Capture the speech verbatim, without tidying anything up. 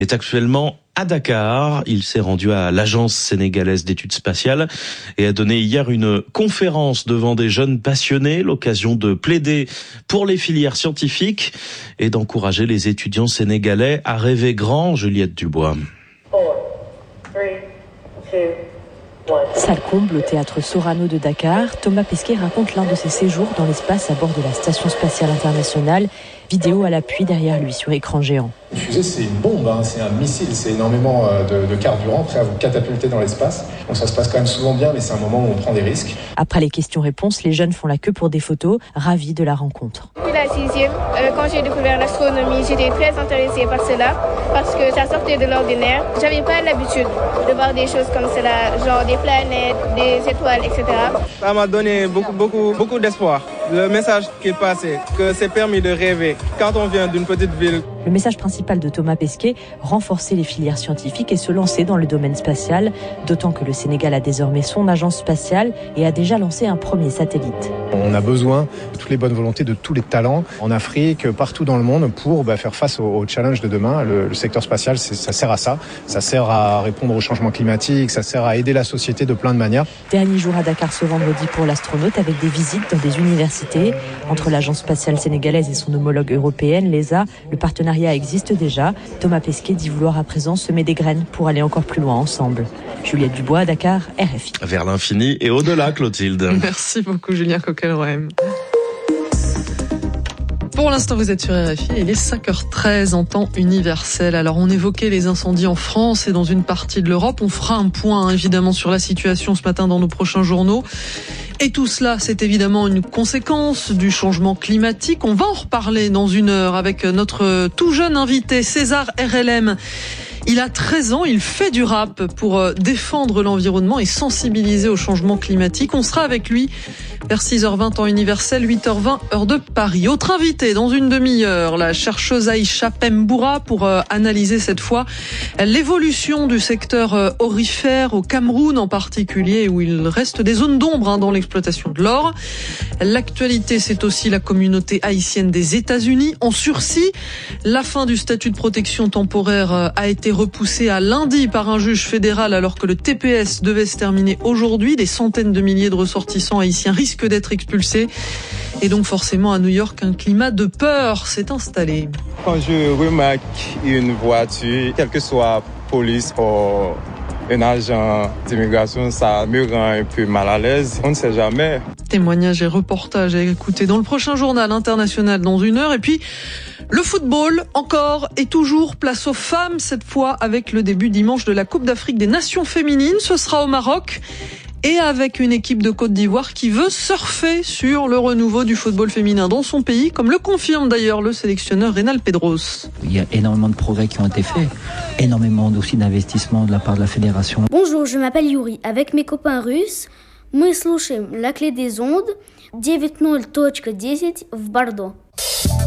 est actuellement à Dakar. Il s'est rendu à l'Agence sénégalaise d'études spatiales et a donné hier une conférence devant des jeunes passionnés, l'occasion de plaider pour les filières scientifiques et d'encourager les étudiants sénégalais à rêver grand. Juliette Dubois. Salle comble au théâtre Sorano de Dakar, Thomas Pesquet raconte l'un de ses séjours dans l'espace à bord de la Station spatiale internationale. Vidéo à l'appui derrière lui sur écran géant. Une fusée, c'est une bombe, hein, c'est un missile, c'est énormément de, de carburant prêt à vous catapulter dans l'espace. Donc ça se passe quand même souvent bien, mais c'est un moment où on prend des risques. Après les questions-réponses, les jeunes font la queue pour des photos, ravis de la rencontre. Depuis la sixième, euh, quand j'ai découvert l'astronomie, j'étais très intéressée par cela, parce que ça sortait de l'ordinaire. J'avais pas l'habitude de voir des choses comme cela, genre des planètes, des étoiles, et cetera. Ça m'a donné beaucoup, beaucoup, beaucoup d'espoir. Le message qui est passé, que c'est permis de rêver quand on vient d'une petite ville. Le message principal de Thomas Pesquet, renforcer les filières scientifiques et se lancer dans le domaine spatial, d'autant que le Sénégal a désormais son agence spatiale et a déjà lancé un premier satellite. On a besoin de toutes les bonnes volontés, de tous les talents en Afrique, partout dans le monde, pour bah, faire face aux, aux challenges de demain. Le, le secteur spatial, c'est, ça sert à ça. Ça sert à répondre au changement climatique, ça sert à aider la société de plein de manières. Dernier jour à Dakar ce vendredi pour l'astronaute, avec des visites dans des universités. Entre l'agence spatiale sénégalaise et son homologue européenne, l'E S A, le partenariat existe déjà. Thomas Pesquet dit vouloir à présent semer des graines pour aller encore plus loin ensemble. Juliette Dubois, Dakar, R F I. Vers l'infini et au-delà, Clotilde. Merci beaucoup, Julien Coquelroem. Pour l'instant, vous êtes sur R F I, il est cinq heures treize en temps universel. Alors, on évoquait les incendies en France et dans une partie de l'Europe. On fera un point, hein, évidemment, sur la situation ce matin dans nos prochains journaux. Et tout cela, c'est évidemment une conséquence du changement climatique. On va en reparler dans une heure avec notre tout jeune invité, César R L M. Il a treize ans, il fait du rap pour défendre l'environnement et sensibiliser au changement climatique. On sera avec lui vers six heures vingt temps universel, huit heures vingt heure de Paris. Autre invité dans une demi-heure, la chercheuse Aïcha Pemboura pour analyser cette fois l'évolution du secteur aurifère au Cameroun en particulier, où il reste des zones d'ombre hein, dans l'exploitation de l'or. L'actualité, c'est aussi la communauté haïtienne des États-Unis en sursis. La fin du statut de protection temporaire a été repoussée à lundi par un juge fédéral alors que le T P S devait se terminer aujourd'hui. Des centaines de milliers de ressortissants haïtiens risquent d'être expulsés. Et donc forcément à New York, un climat de peur s'est installé. Quand je remarque une voiture, quelle que soit police ou un agent d'immigration, ça me rend un peu mal à l'aise. On ne sait jamais. Témoignages et reportages à écouter dans le prochain journal international dans une heure. Et puis, le football, encore et toujours, place aux femmes, cette fois avec le début dimanche de la Coupe d'Afrique des Nations féminines. Ce sera au Maroc. Et avec une équipe de Côte d'Ivoire qui veut surfer sur le renouveau du football féminin dans son pays, comme le confirme d'ailleurs le sélectionneur Reynald Pedros. Il y a énormément de progrès qui ont été faits, énormément aussi d'investissements de la part de la fédération. Bonjour, je m'appelle Yuri. Avec mes copains russes, мы слушаем La Clé des Ondes, девять ноль точка десять в Бордо.